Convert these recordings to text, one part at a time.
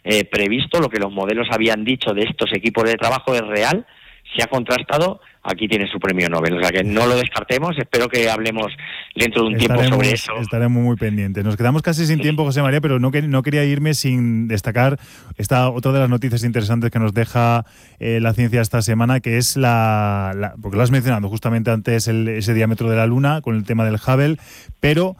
previsto, lo que los modelos habían dicho de estos equipos de trabajo es real, se ha contrastado. Aquí tiene su premio Nobel, o sea que no lo descartemos, espero que hablemos dentro de un tiempo sobre eso. Estaremos muy pendientes. Nos quedamos casi sin tiempo, José María, pero no quería irme sin destacar esta otra de las noticias interesantes que nos deja la ciencia esta semana, que es porque lo has mencionado justamente antes, ese diámetro de la Luna con el tema del Hubble, pero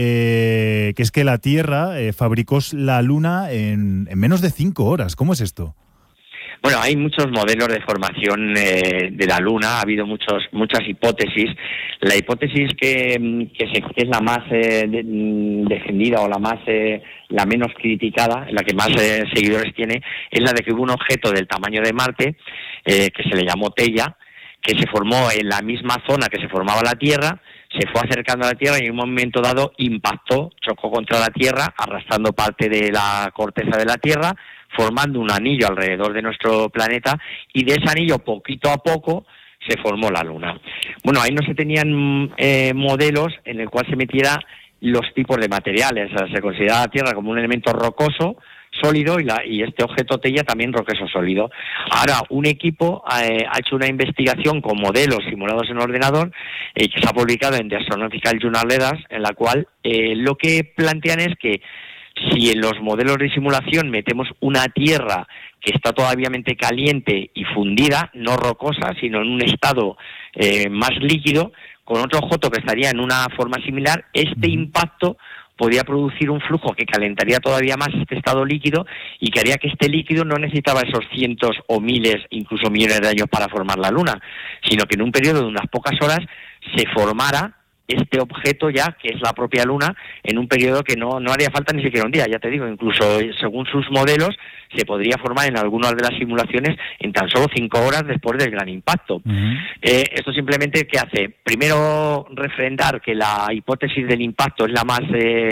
que es que la Tierra fabricó la Luna en menos de 5 horas. ¿Cómo es esto? Bueno, hay muchos modelos de formación de la Luna, ha habido muchas hipótesis. La hipótesis que es la más defendida o la menos criticada, la que más seguidores tiene, es la de que hubo un objeto del tamaño de Marte, que se le llamó Teia, que se formó en la misma zona que se formaba la Tierra, se fue acercando a la Tierra y en un momento dado impactó, chocó contra la Tierra, arrastrando parte de la corteza de la Tierra, formando un anillo alrededor de nuestro planeta, y de ese anillo poquito a poco se formó la Luna. Bueno, ahí no se tenían modelos en el cual se metiera los tipos de materiales, o sea, se consideraba la Tierra como un elemento rocoso, sólido, y este objeto Teia también rocoso sólido. Ahora, un equipo ha hecho una investigación con modelos simulados en ordenador, que se ha publicado en The Astronomical Journal Letters, en la cual lo que plantean es que si en los modelos de simulación metemos una Tierra que está todavía caliente y fundida, no rocosa, sino en un estado más líquido, con otro objeto que estaría en una forma similar, este impacto podría producir un flujo que calentaría todavía más este estado líquido y que haría que este líquido no necesitaba esos cientos o miles, incluso millones de años para formar la Luna, sino que en un periodo de unas pocas horas se formara este objeto ya, que es la propia Luna, en un periodo que no haría falta ni siquiera un día, ya te digo, incluso según sus modelos, se podría formar en algunas de las simulaciones en tan solo 5 horas después del gran impacto. Esto simplemente, ¿qué hace? Primero, refrendar que la hipótesis del impacto es la más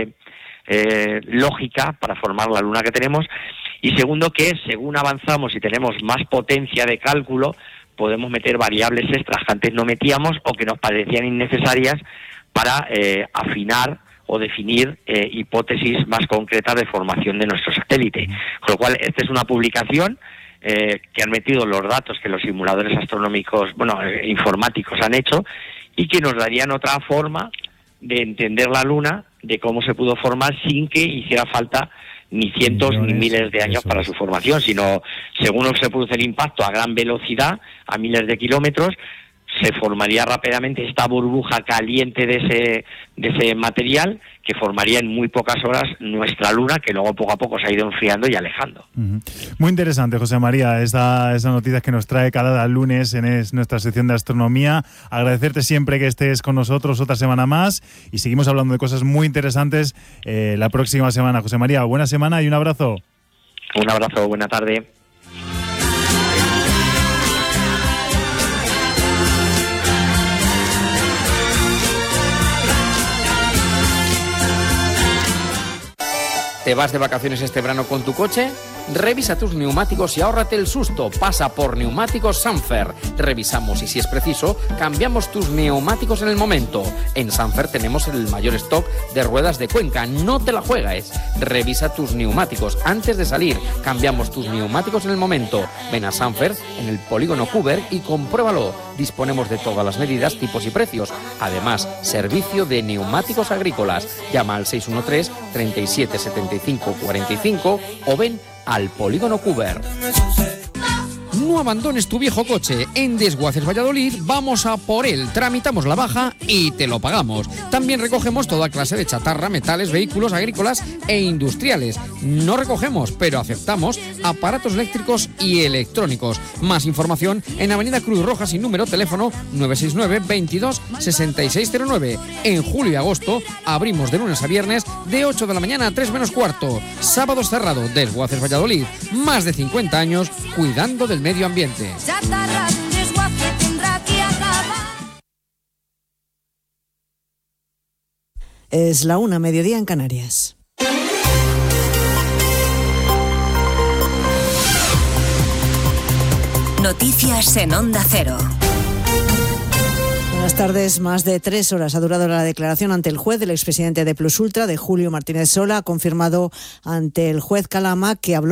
lógica para formar la Luna que tenemos, y segundo, que según avanzamos y tenemos más potencia de cálculo, podemos meter variables extras que antes no metíamos o que nos parecían innecesarias para afinar o definir hipótesis más concretas de formación de nuestro satélite. Con lo cual, esta es una publicación que han metido los datos que los simuladores astronómicos, informáticos han hecho, y que nos darían otra forma de entender la Luna, de cómo se pudo formar sin que hiciera falta ni cientos ni miles de años para su formación, sino según se produce el impacto a gran velocidad, a miles de kilómetros, se formaría rápidamente esta burbuja caliente de ese material, que formaría en muy pocas horas nuestra Luna, que luego poco a poco se ha ido enfriando y alejando. Muy interesante, José María, esas noticias que nos trae cada lunes en nuestra sección de astronomía. Agradecerte siempre que estés con nosotros otra semana más, y seguimos hablando de cosas muy interesantes la próxima semana. José María, buena semana y un abrazo. Un abrazo, buena tarde. ¿Te vas de vacaciones este verano con tu coche? Revisa tus neumáticos y ahórrate el susto. Pasa por Neumáticos Sanfer. Revisamos y, si es preciso, cambiamos tus neumáticos en el momento. En Sanfer tenemos el mayor stock de ruedas de Cuenca. No te la juegues. Revisa tus neumáticos antes de salir. Cambiamos tus neumáticos en el momento. Ven a Sanfer en el polígono Cuber y compruébalo. Disponemos de todas las medidas, tipos y precios. Además, servicio de neumáticos agrícolas. Llama al 613 37 75 45 o ven al polígono Cuber. No abandones tu viejo coche. En Desguaces Valladolid vamos a por él. Tramitamos la baja y te lo pagamos. También recogemos toda clase de chatarra, metales, vehículos agrícolas e industriales. No recogemos, pero aceptamos aparatos eléctricos y electrónicos. Más información en Avenida Cruz Roja sin número, teléfono 969 22 6609. En julio y agosto abrimos de lunes a viernes de 8 de la mañana a 3 menos cuarto. Sábados cerrado. Desguaces Valladolid. Más de 50 años cuidando del medio ambiente. Es la 1, mediodía en Canarias. Noticias en Onda Cero. Buenas tardes. Más de 3 horas ha durado la declaración ante el juez del expresidente de Plus Ultra, de Julio Martínez Sola. Ha confirmado ante el juez Calama que habló